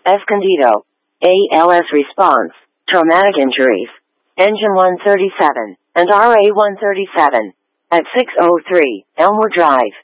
Escondido. ALS response, traumatic injuries. Engine 137, and RA 137. At 603, Elmwood Drive.